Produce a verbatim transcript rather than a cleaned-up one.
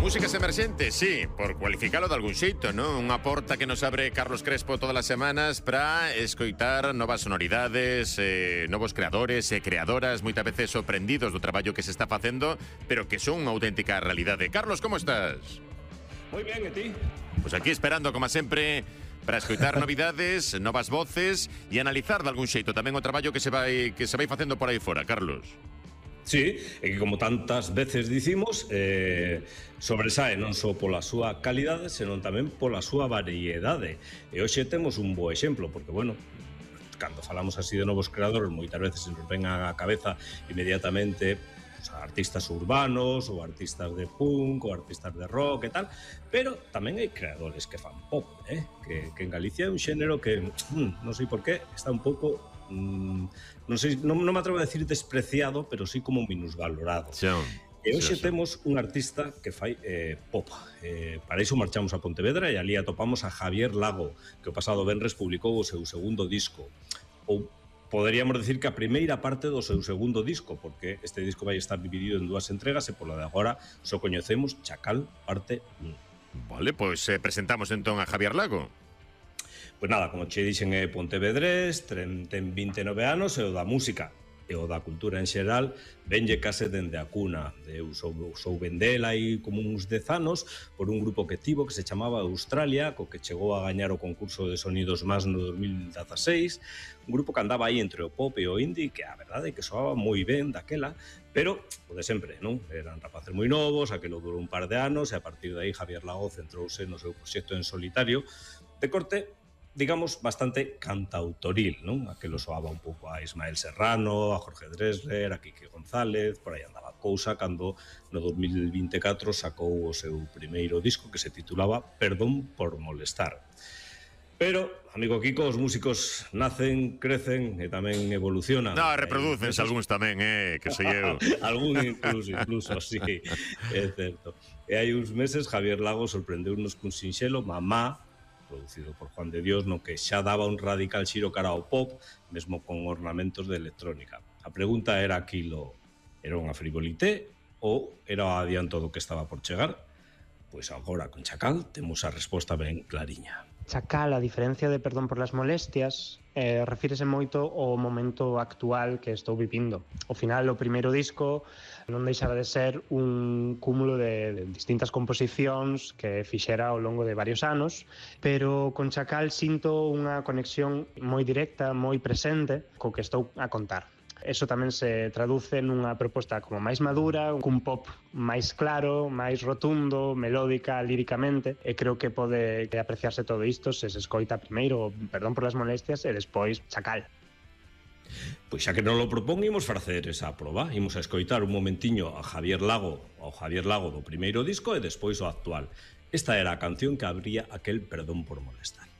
Músicas emerxentes, sí, por cualificalo de algún xeito, non? Unha porta que nos abre Carlos Crespo todas as semanas para escoitar novas sonoridades, eh, novos creadores e creadoras, moitas veces sorprendidos do traballo que se está facendo, pero que son unha auténtica realidade. Carlos, como estás? Moi ben, e ti? Pois aquí esperando, como sempre, para escoitar novidades, novas voces e analizar de algún xeito tamén o traballo que se vai que se vai facendo por aí fora, Carlos. Sí, e que como tantas veces dicimos, eh, sobresae non só pola súa calidade, senón tamén pola súa variedade. E hoxe temos un bo exemplo, porque, bueno, cando falamos así de novos creadores, moitas veces se nos ven á cabeza inmediatamente pues, artistas urbanos, ou artistas de punk, ou artistas de rock e tal, pero tamén hai creadores que fan pop, eh? que, que en Galicia é un xénero que, mm, non sei por qué, está un pouco... Mm, non sei, non, non me atrevo a decir despreciado, pero sí como minusvalorado. Sí, e hoxe sí, sí. temos un artista que fai eh, pop. Eh, para iso marchamos a Pontevedra e ali atopamos a Javier Lago, que o pasado venres publicou o seu segundo disco. Ou poderíamos decir que a primeira parte do seu segundo disco, porque este disco vai estar dividido en dúas entregas e polo de agora só coñecemos Chacal parte un. Vale, pois eh, presentamos entón a Javier Lago. Pois nada, como che dixen, é pontevedrés, ten, ten vinte e nove anos, e o da música e o da cultura en xeral venlle case dende a cuna. Eu sou, sou vendel aí como uns dez anos por un grupo que tivo que se chamaba Australia, co que chegou a gañar o concurso de Sonidos Más no dos mil dezaseis, un grupo que andaba aí entre o pop e o indie, que a verdade é que soaba moi ben daquela, pero o de sempre, non? Eran rapaces moi novos, aquelo durou un par de anos, e a partir de aí Javier Lago centrouse no seu proxecto en solitario, de corte digamos, bastante cantautoril, non? Aquelo soaba un pouco a Ismael Serrano, a Jorge Drexler, a Quique González, por aí andaba a cousa, cando no dos mil vinte e catro sacou o seu primeiro disco que se titulaba Perdón por molestar. Pero, amigo Kiko, os músicos nacen, crecen e tamén evolucionan. No, reprodúcense algúns tamén, eh, que sei eu. Algún incluso, incluso, sí, é certo. E hai uns meses Javier Lago sorprendeunos cun sinxelo Mamá, producido por Juan de Dios, no que xa daba un radical xiro cara ao pop, mesmo con ornamentos de electrónica. A pregunta era aquilo, era unha frivolité ou era o adianto do que estaba por chegar? Pois agora con Chacal temos a resposta ben clariña. Chacal, a diferencia de Perdón por las molestias, eh, refírese moito ao momento actual que estou vivindo. Ao final, o primeiro disco non deixaba de ser un cúmulo de, de distintas composicións que fixera ao longo de varios anos, pero con Chacal sinto unha conexión moi directa, moi presente co que estou a contar. Eso tamén se traduce nunha proposta como máis madura, cun pop máis claro, máis rotundo, melódica, líricamente, e creo que pode apreciarse todo isto se se escoita primeiro Perdón por las molestias e despois Chacal. Pois xa que non lo propón, imos facer esa proba. Imos a escoitar un momentiño a Javier Lago, ao Javier Lago do primeiro disco e despois o actual. Esta era a canción que abría aquel Perdón por molestar.